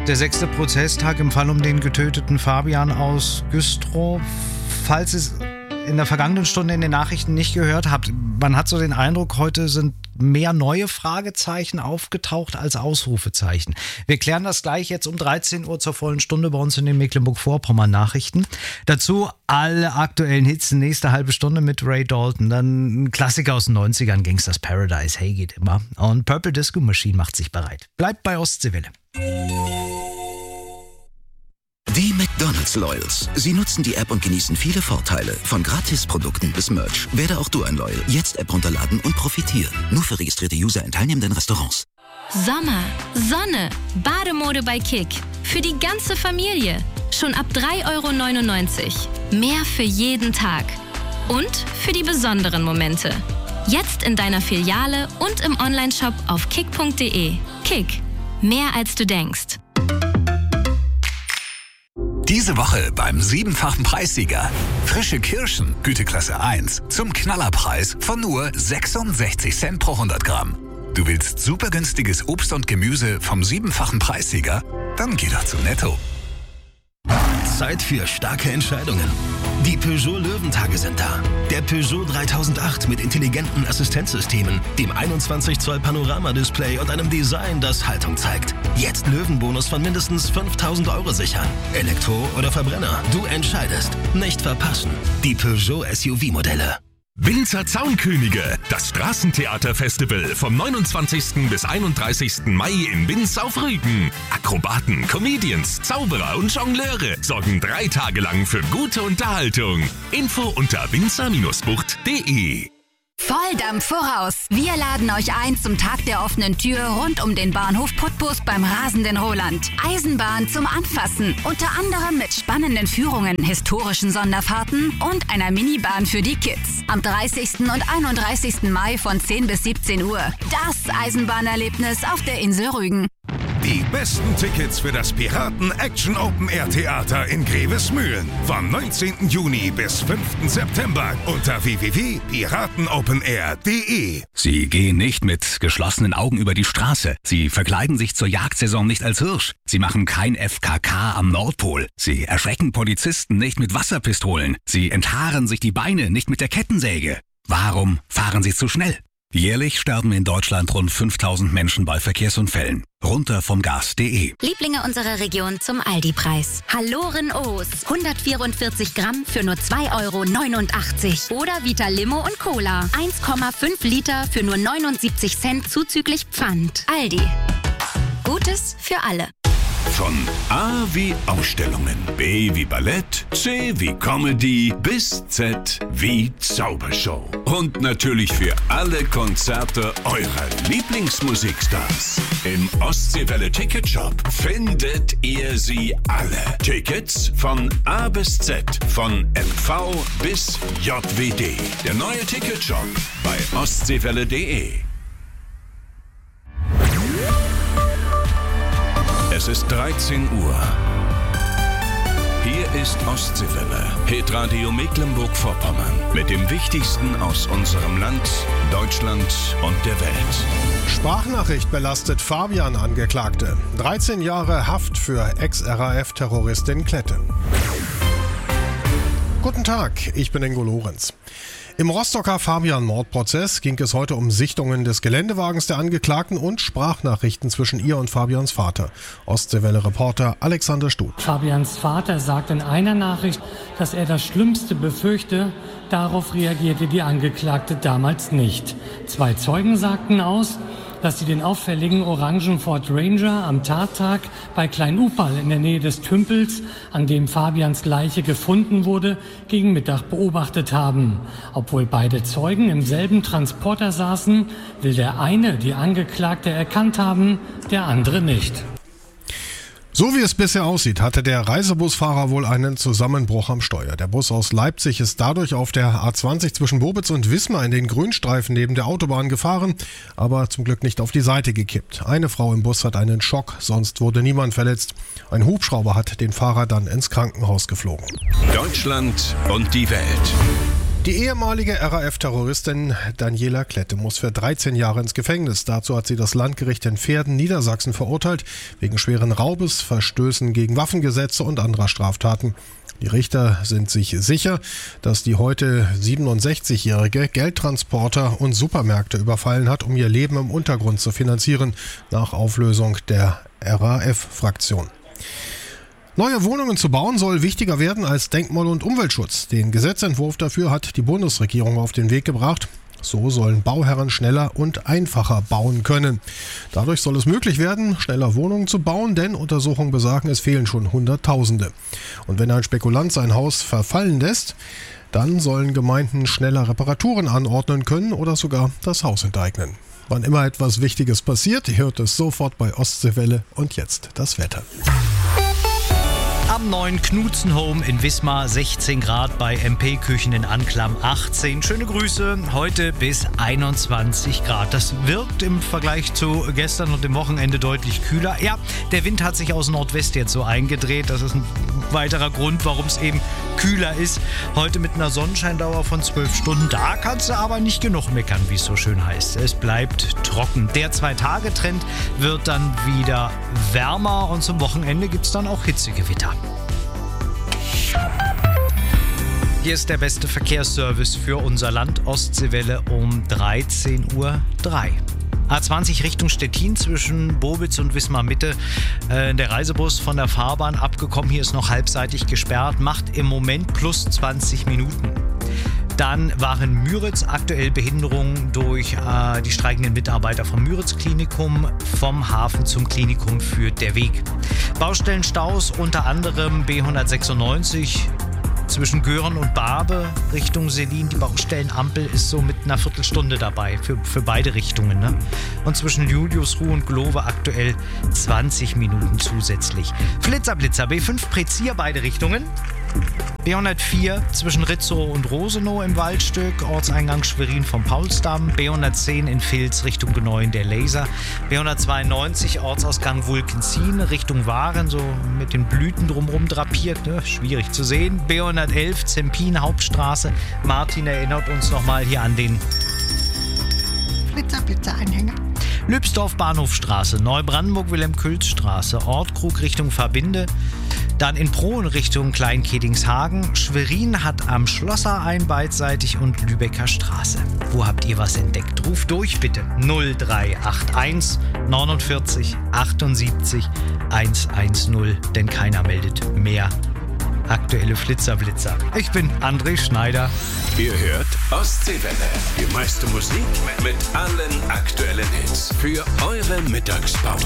Der 6. Prozesstag im Fall um den getöteten Fabian aus Güstrow. Falls es in der vergangenen Stunde in den Nachrichten nicht gehört habt, man hat so den Eindruck, heute sind mehr neue Fragezeichen aufgetaucht als Ausrufezeichen. Wir klären das gleich jetzt um 13 Uhr zur vollen Stunde bei uns in den Mecklenburg-Vorpommern-Nachrichten. Dazu alle aktuellen Hits, nächste halbe Stunde mit Ray Dalton. Dann ein Klassiker aus den 90ern, Gangsters Paradise, Hey geht immer. Und Purple Disco Machine macht sich bereit. Bleibt bei Ostseewelle. Die McDonald's Loyals. Sie nutzen die App und genießen viele Vorteile. Von Gratisprodukten bis Merch. Werde auch du ein Loyal. Jetzt App runterladen und profitieren. Nur für registrierte User in teilnehmenden Restaurants. Sommer, Sonne, Bademode bei Kick. Für die ganze Familie. Schon ab 3,99 €. Mehr für jeden Tag. Und für die besonderen Momente. Jetzt in deiner Filiale und im Onlineshop auf kick.de. Kick. Mehr als du denkst. Diese Woche beim 7-fachen Preissieger. Frische Kirschen, Güteklasse 1, zum Knallerpreis von nur 66 Cent pro 100 Gramm. Du willst super günstiges Obst und Gemüse vom 7-fachen Preissieger? Dann geh doch zu Netto. Zeit für starke Entscheidungen. Die Peugeot Löwentage sind da. Der Peugeot 3008 mit intelligenten Assistenzsystemen, dem 21 Zoll Panoramadisplay und einem Design, das Haltung zeigt. Jetzt Löwenbonus von mindestens 5.000 € sichern. Elektro oder Verbrenner, du entscheidest. Nicht verpassen. Die Peugeot SUV-Modelle. Binzer Zaunkönige, das Straßentheaterfestival vom 29. bis 31. Mai in Binz auf Rügen. Akrobaten, Comedians, Zauberer und Jongleure sorgen 3 Tage lang für gute Unterhaltung. Info unter binzer-bucht.de. Volldampf voraus! Wir laden euch ein zum Tag der offenen Tür rund um den Bahnhof Putbus beim rasenden Roland. Eisenbahn zum Anfassen, unter anderem mit spannenden Führungen, historischen Sonderfahrten und einer Minibahn für die Kids. Am 30. und 31. Mai von 10 bis 17 Uhr. Das Eisenbahnerlebnis auf der Insel Rügen. Die besten Tickets für das Piraten Action Open Air Theater in Grevesmühlen. Vom 19. Juni bis 5. September unter www.piratenopenair.de. Sie gehen nicht mit geschlossenen Augen über die Straße. Sie verkleiden sich zur Jagdsaison nicht als Hirsch. Sie machen kein FKK am Nordpol. Sie erschrecken Polizisten nicht mit Wasserpistolen. Sie enthaaren sich die Beine nicht mit der Kettensäge. Warum fahren Sie zu schnell? Jährlich sterben in Deutschland rund 5.000 Menschen bei Verkehrsunfällen. Runter vom Gas.de. Lieblinge unserer Region zum Aldi-Preis. Halloren O's. 144 Gramm für nur 2,89 €. Oder Vita Limo und Cola. 1,5 Liter für nur 79 Cent zuzüglich Pfand. Aldi. Gutes für alle. Von A wie Ausstellungen, B wie Ballett, C wie Comedy bis Z wie Zaubershow. Und natürlich für alle Konzerte eurer Lieblingsmusikstars. Im Ostseewelle Ticketshop findet ihr sie alle. Tickets von A bis Z, von MV bis JWD. Der neue Ticketshop bei ostseewelle.de. Es ist 13 Uhr. Hier ist Ostseewelle, Hitradio Mecklenburg-Vorpommern. Mit dem Wichtigsten aus unserem Land, Deutschland und der Welt. Sprachnachricht belastet Fabian Angeklagte. 13 Jahre Haft für Ex-RAF-Terroristin Klette. Guten Tag, ich bin Ingo Lorenz. Im Rostocker Fabian-Mordprozess ging es heute um Sichtungen des Geländewagens der Angeklagten und Sprachnachrichten zwischen ihr und Fabians Vater. Ostseewelle-Reporter Alexander Stuth. Fabians Vater sagt in einer Nachricht, dass er das Schlimmste befürchte. Darauf reagierte die Angeklagte damals nicht. 2 Zeugen sagten aus, dass sie den auffälligen orangen Ford Ranger am Tattag bei Klein-Upal in der Nähe des Tümpels, an dem Fabians Leiche gefunden wurde, gegen Mittag beobachtet haben. Obwohl beide Zeugen im selben Transporter saßen, will der eine die Angeklagte erkannt haben, der andere nicht. So wie es bisher aussieht, hatte der Reisebusfahrer wohl einen Zusammenbruch am Steuer. Der Bus aus Leipzig ist dadurch auf der A20 zwischen Bobitz und Wismar in den Grünstreifen neben der Autobahn gefahren, aber zum Glück nicht auf die Seite gekippt. Eine Frau im Bus hat einen Schock, sonst wurde niemand verletzt. Ein Hubschrauber hat den Fahrer dann ins Krankenhaus geflogen. Deutschland und die Welt. Die ehemalige RAF-Terroristin Daniela Klette muss für 13 Jahre ins Gefängnis. Dazu hat sie das Landgericht in Verden, Niedersachsen verurteilt, wegen schweren Raubes, Verstößen gegen Waffengesetze und anderer Straftaten. Die Richter sind sich sicher, dass die heute 67-Jährige Geldtransporter und Supermärkte überfallen hat, um ihr Leben im Untergrund zu finanzieren, nach Auflösung der RAF-Fraktion. Neue Wohnungen zu bauen soll wichtiger werden als Denkmal- und Umweltschutz. Den Gesetzentwurf dafür hat die Bundesregierung auf den Weg gebracht. So sollen Bauherren schneller und einfacher bauen können. Dadurch soll es möglich werden, schneller Wohnungen zu bauen, denn Untersuchungen besagen, es fehlen schon Hunderttausende. Und wenn ein Spekulant sein Haus verfallen lässt, dann sollen Gemeinden schneller Reparaturen anordnen können oder sogar das Haus enteignen. Wann immer etwas Wichtiges passiert, ihr hört es sofort bei Ostseewelle. Und jetzt das Wetter. Am neuen Knudsen-Home in Wismar 16 Grad, bei MP Küchen in Anklam 18. Schöne Grüße, heute bis 21 Grad. Das wirkt im Vergleich zu gestern und dem Wochenende deutlich kühler. Ja, der Wind hat sich aus Nordwest jetzt so eingedreht. Das ist ein weiterer Grund, warum es eben kühler ist. Heute mit einer Sonnenscheindauer von 12 Stunden. Da kannst du aber nicht genug meckern, wie es so schön heißt. Es bleibt trocken. Der 2-Tage-Trend wird dann wieder wärmer und zum Wochenende gibt es dann auch Hitzegewitter. Hier ist der beste Verkehrsservice für unser Land, Ostseewelle um 13:03 Uhr. A20 Richtung Stettin zwischen Bobitz und Wismar Mitte. Der Reisebus von der Fahrbahn abgekommen. Hier ist noch halbseitig gesperrt. Macht im Moment plus 20 Minuten. Dann waren Müritz aktuell Behinderungen durch die streikenden Mitarbeiter vom Müritz-Klinikum. Vom Hafen zum Klinikum führt der Weg. Baustellenstaus unter anderem B196 zwischen Göhren und Barbe Richtung Selin. Die Baustellenampel ist so mit einer Viertelstunde dabei für beide Richtungen. Ne? Und zwischen Juliusruh und Glove aktuell 20 Minuten zusätzlich. Blitzer B5 Prezier beide Richtungen. B104 zwischen Ritzow und Rosenow im Waldstück, Ortseingang Schwerin vom Paulsdamm, B110 in Vils Richtung Geneuin der Laser, B192 Ortsausgang Wulkenzien Richtung Waren, so mit den Blüten drumherum drapiert, ne? Schwierig zu sehen, B111 Zempin Hauptstraße, Martin erinnert uns nochmal hier an den Blitzer-Anhänger. Lübsdorf Bahnhofstraße, Neubrandenburg-Wilhelm-Külz-Straße, Ortkrug Richtung Verbinde, dann in Prohen Richtung Klein-Kedingshagen, Schwerin hat am Schlosser ein beidseitig und Lübecker Straße. Wo habt ihr was entdeckt? Ruft durch bitte 0381 49 78 110, denn keiner meldet mehr. Aktuelle Flitzer. Ich bin André Schneider. Ihr hört Ostseewelle. Die meiste Musik mit allen aktuellen Hits für eure Mittagspause.